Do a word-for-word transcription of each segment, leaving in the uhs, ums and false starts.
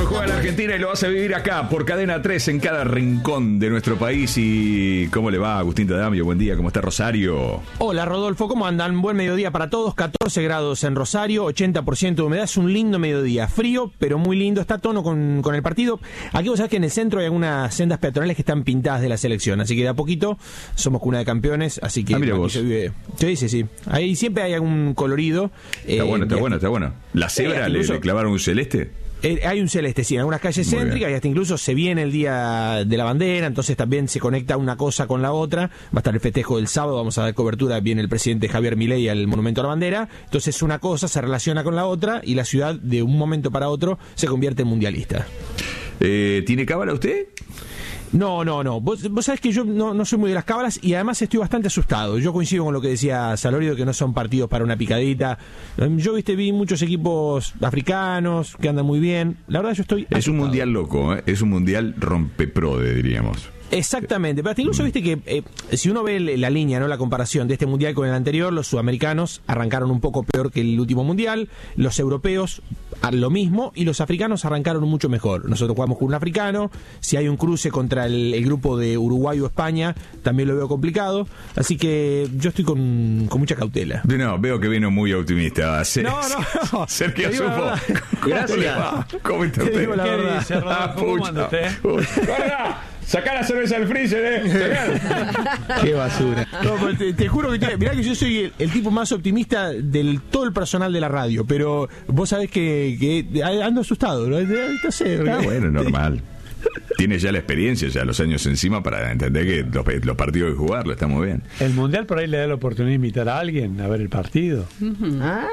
juega la Argentina y lo vas a vivir acá por Cadena tres en cada rincón de nuestro país. ¿Y cómo le va, Agustín Tadamio? Buen día, ¿cómo está Rosario? Hola Rodolfo, ¿cómo andan? Buen mediodía para todos, catorce grados en Rosario, ochenta por ciento de humedad, es un lindo mediodía, frío pero muy lindo, está a tono con, con el partido. Aquí vos sabés que en el centro hay algunas sendas peatonales que están pintadas de la selección, así que de a poquito somos cuna de campeones, así que ah, mira aquí vos. se vive. Sí, sí, sí, ahí siempre hay algún colorido. Está eh, bueno, está y bueno, aquí- está bueno. ¿La cebra Sí, le, incluso- le clavaron un celeste? Eh, hay un celeste, sí, en algunas calles Muy céntricas bien. y hasta incluso se viene el día de la bandera, entonces también se conecta una cosa con la otra. Va a estar el festejo del sábado, vamos a dar cobertura, viene el presidente Javier Milei al Monumento a la Bandera, entonces una cosa se relaciona con la otra y la ciudad de un momento para otro se convierte en mundialista. Eh, ¿Tiene cábala usted? No, no, no. Vos, vos sabés que yo no, no soy muy de las cábalas y además estoy bastante asustado. Yo coincido con lo que decía Salorio, que no son partidos para una picadita. Em, Yo, viste, vi muchos equipos africanos que andan muy bien. La verdad, yo estoy Es un asustado. mundial loco, ¿eh? Es un mundial rompeprode, diríamos. Exactamente, pero hasta incluso viste que eh, si uno ve la línea, no la comparación de este mundial con el anterior, los sudamericanos arrancaron un poco peor que el último mundial, los europeos a lo mismo y los africanos arrancaron mucho mejor. Nosotros jugamos con un africano, si hay un cruce contra el, el grupo de Uruguay o España, también lo veo complicado, así que yo estoy con, con mucha cautela. No, veo que vino muy optimista. Se- No, no, no. Sergio Te digo la Supo. verdad. ¿Cómo Gracias. le va? ¿Cómo está Te usted? digo la ¿Qué verdad. dice, Rodolfo? ¿Cómo Pucha. anda usted? Guarda, sacá la cerveza del freezer, eh. Sacá. Qué basura. No, pero te, te juro que te- mirá que yo soy el, el tipo más optimista del todo el personal de la radio, pero vos sabés que, que ando asustado, ¿no? No sé. Ah, bueno, normal. Tiene ya la experiencia, ya los años encima para entender que los, los partidos hay que jugarlo, está muy bien. El mundial por ahí le da la oportunidad de invitar a alguien a ver el partido. Ah,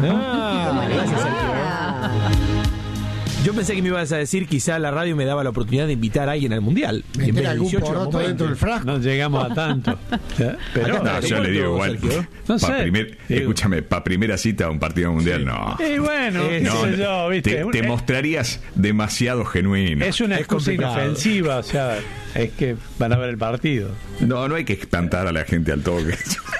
Ah, gracias, Sergio. Yo pensé que me ibas a decir quizá la radio me daba la oportunidad de invitar a alguien al mundial. En vez Meter de algún dieciocho, poroto éramos dentro del veinte. frasco. No llegamos a tanto. ¿Ya? Pero, Acá No, está. yo le digo igual. Sergio. No pa sé. primer- Digo. escúchame, para primera cita a un partido mundial, no. y bueno, Eh, qué No, sé yo, ¿viste? te, te Es- mostrarías demasiado genuino. Es una Es excusa complicado. inofensiva, o sea, es que van a ver el partido. No, no hay que espantar a la gente al toque.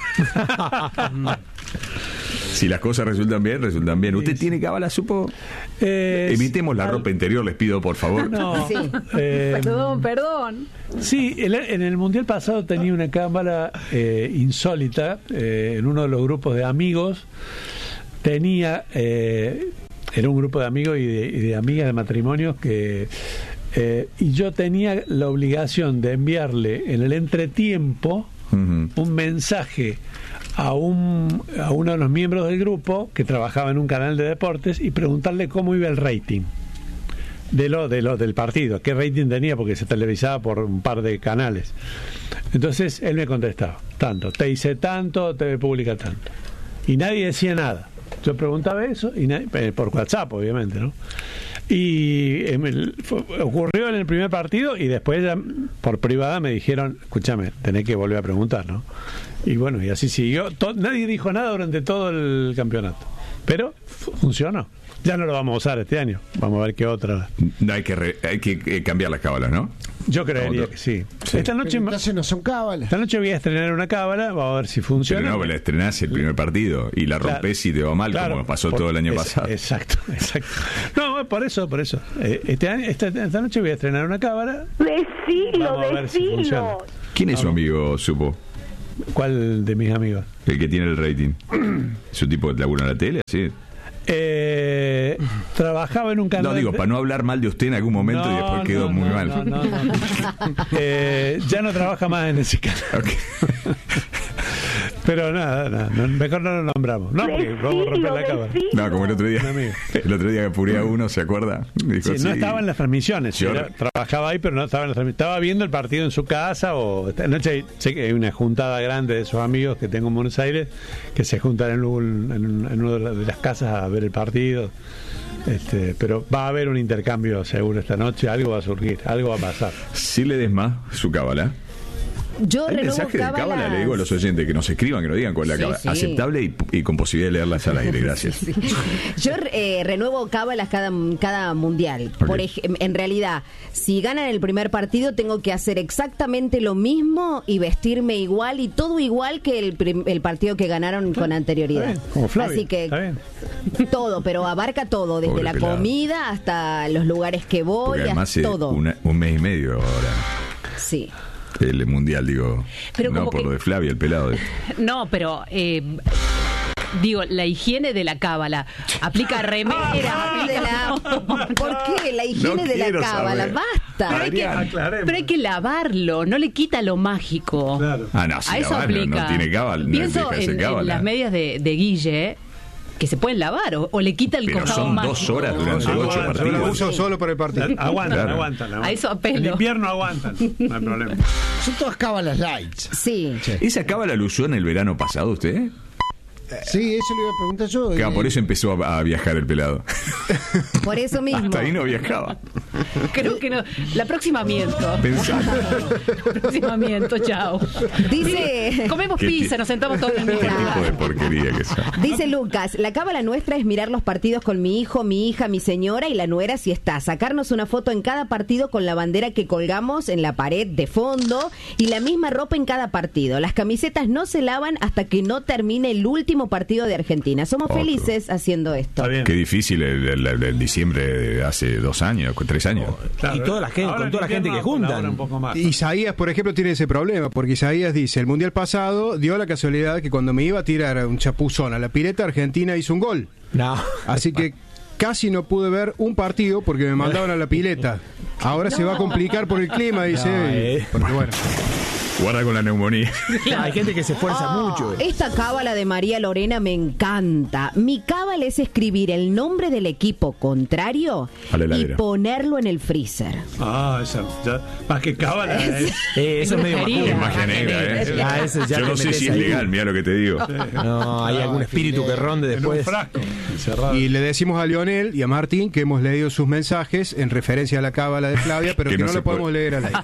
Si las cosas resultan bien, resultan bien. ¿Usted tiene cábala, Supo? Eh, Evitemos la al- ropa interior, les pido, por favor. No, Sí. eh, perdón, perdón. sí, el- en el mundial pasado tenía una cámara eh, insólita eh, en uno de los grupos de amigos. Tenía, eh, era un grupo de amigos y de, y de amigas de matrimonios que. eh, y yo tenía la obligación de enviarle en el entretiempo Ujú. un mensaje a un a uno de los miembros del grupo que trabajaba en un canal de deportes y preguntarle cómo iba el rating de lo de lo del partido, qué rating tenía porque se televisaba por un par de canales. Entonces él me contestaba, tanto, te hice tanto, T V Pública tanto. Y nadie decía nada. Yo preguntaba eso y nadie- eh, por WhatsApp, obviamente, ¿no? Y eh, me- fue- ocurrió en el primer partido y después ya, por privada me dijeron, escúchame, tenés que volver a preguntar, ¿no? Y bueno, y así siguió. To- nadie dijo nada durante todo el campeonato. Pero fu- funcionó. Ya no lo vamos a usar este año. Vamos a ver qué otra. No, hay que, re- hay que eh, cambiar las cábalas, ¿no? Yo creería Otro. que sí. Sí. Esta noche, Pero entonces no son cábalas. esta noche voy a estrenar una cábala, vamos a ver si Pero funciona. no, la estrenás el primer partido y la Claro. rompés y te va mal, Claro, como pasó por- todo el año es- pasado. Exacto, exacto. No, por eso, por eso. Eh, Este año, esta, esta noche voy a estrenar una cámara. Decilo, Vamos a ver si funciona. decilo. ¿Quién es su amigo, Supo? ¿Cuál de mis amigos? El que tiene el rating. ¿Su tipo de laburo en la tele? Sí. Eh, trabajaba en un canal. No, digo, de- para no hablar mal de usted en algún momento y No, después quedó no, muy no, mal. no, no, no. Eh, ya no trabaja más en ese canal. Ok. Pero nada, nada, no, mejor no lo nombramos. No, porque vamos a romper la cámara. decilo. No, como el otro día. Un amigo. El otro día que apuré a uno, ¿se acuerda? Dijo, Sí, no estaba en las transmisiones. Yo- era- trabajaba ahí, pero no estaba en las transmisiones. Estaba viendo el partido en su casa o esta noche hay- sé que hay una juntada grande de esos amigos que tengo en Buenos Aires que se juntan en, un- en, un- en una de la- de las casas a ver el partido. Este, pero va a haber un intercambio seguro esta noche. Algo va a surgir, algo va a pasar. Si le des más su cábala. Yo Hay renuevo mensaje de cábala, cábalas. le digo a los oyentes que nos escriban, que nos digan cuál es la Sí, cábala. sí. Aceptable y, y con posibilidad de leerlas al aire, gracias. Sí. Yo eh, renuevo cábalas cada, cada mundial. Ok. Por ej- en realidad, si ganan el primer partido, tengo que hacer exactamente lo mismo y vestirme igual y todo igual que el, prim- el partido que ganaron con anterioridad. Está bien, como Flavio, Así que está bien. todo, pero abarca todo, desde Pobre la pelado. comida hasta los lugares que voy, Porque además hasta es todo. una- un mes y medio ahora. Sí. El mundial, digo. Pero no como por que- lo de Flavia, el pelado. de- No, pero eh, digo, la higiene de la cábala aplica a remera. Y de la- ¿Por qué? La higiene No de la quiero cábala, saber. basta. Pero hay, que, Aclaremos. pero hay que lavarlo, no le quita lo mágico. Claro. Ah, no, si A eso lavarlo, aplica. no tiene cábala, no Pienso deja de ser en, cábala. en las medias de, de Guille que se pueden lavar o, o le quita el Pero costado son mágico. dos horas durante No, ocho no, partidos. no, Lo uso solo por el partido. Aguantan, Claro. aguantan, aguantan. A eso apelo. En invierno aguantan, no hay problema. Son todas cábalas lights. Sí. ¿Esa cábala la usó en el verano pasado usted? Sí, eso le iba a preguntar yo. Claro, Eh, por eso empezó a, a viajar el pelado. Por eso mismo. Hasta ahí no viajaba. Creo que no. La próxima miento. Pensá. La próxima miento, chao. Dice, Comemos ¿Qué pizza, ti- nos sentamos todos en el ¿Qué mismo tipo lugar. de porquería que es? dice Lucas, la cábala nuestra es mirar los partidos con mi hijo, mi hija, mi señora y la nuera si está. Sacarnos una foto en cada partido con la bandera que colgamos en la pared de fondo y la misma ropa en cada partido. Las camisetas no se lavan hasta que no termine el último partido de Argentina. Somos Otro. felices haciendo esto. Está bien. Qué difícil el, el- el- el diciembre de hace dos años, tres años. Claro. Y toda la gente- Ahora con en toda la gente invierno que juntan. colaboran un poco más. Isaías, por ejemplo, tiene ese problema, porque Isaías dice, el Mundial pasado dio la casualidad que cuando me iba a tirar un chapuzón a la pileta, Argentina hizo un gol. No. Así que casi no pude ver un partido porque me mandaban a la pileta. Ahora se va a complicar por el clima, dice. No, y- eh. Porque bueno, Guarda con la neumonía. Hay gente que se esfuerza Oh, mucho. esta cábala de María Lorena me encanta. Mi cábala es escribir el nombre del equipo contrario A la y heladera. ponerlo en el freezer. Ah, esa, ya, más que cábala. es- Eh, eso es medio Brujería. macumba. Magia negra, ¿eh? Ah, ese ya Yo te no sé metes si es ahí. legal, mira lo que te digo. No, hay algún espíritu que ronde en un después. frasco encerrado. y le decimos a Lionel y a Martín que hemos leído sus mensajes en referencia a la cábala de Flavia, pero Que que, no no, se lo podemos puede. leer al aire.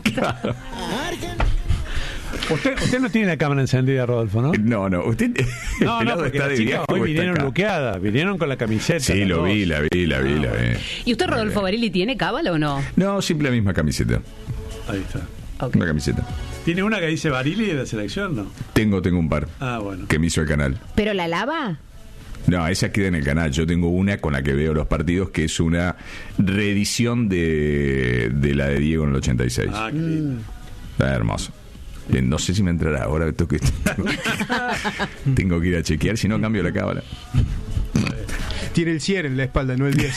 Usted, usted no tiene la cámara encendida, Rodolfo, ¿no? No, no, usted el No, no, pelado porque está las de chicas viaje o hoy está vinieron acá. luqueadas, vinieron con la camiseta. Sí, las lo dos. vi, la vi, la vi, la vi. ¿Y usted, Rodolfo Barilli, tiene cábala o no? No, siempre la misma camiseta. Ahí está. Ok. Una camiseta. ¿Tiene una que dice Barili de la selección, no? Tengo, tengo un par Ah, bueno. que me hizo el canal. ¿Pero la lava? No, esa queda en el canal. Yo tengo una con la que veo los partidos, que es una reedición de, de la de Diego en el ochenta y seis. Ah, qué lindo. Está hermoso. Eh, No sé si me entrará ahora. Tengo que, tengo que ir a chequear, si no cambio la cábala. Tiene el cien en la espalda, no el diez.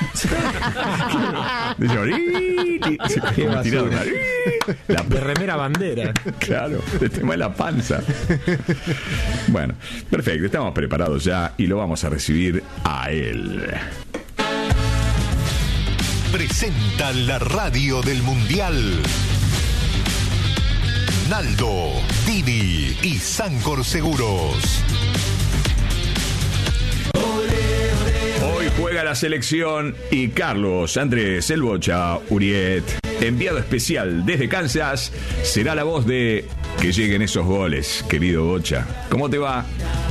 Dice, "Ri", Qué como tirado basura. una- la De remera bandera. Claro, el tema de la panza. Bueno, perfecto, estamos preparados ya y lo vamos a recibir a él. Presenta la radio del Mundial. Naldo, Didi y Sancor Seguros. Hoy juega la selección y Carlos Andrés El Bocha Uriet, enviado especial desde Kansas, será la voz de que lleguen esos goles, querido Bocha. ¿Cómo te va?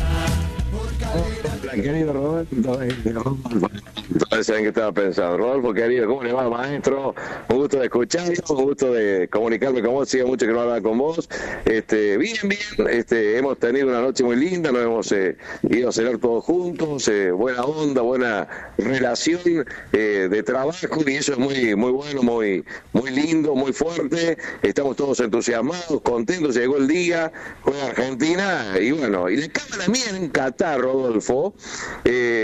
Querido Rodolfo, entonces en qué estaba pensando. Rodolfo, querido, ¿cómo le va, maestro? Un gusto de escucharlo, un gusto de comunicarme con vos, sigue mucho que no hablaba con vos. Este, bien, bien, este, hemos tenido una noche muy linda, nos hemos eh, ido a cenar todos juntos, eh, buena onda, buena relación eh, de trabajo, y eso es muy, muy bueno, muy, muy lindo, muy fuerte. Estamos todos entusiasmados, contentos, llegó el día, juega Argentina, y bueno, y la cámara mía en Qatar, Rodolfo, eh,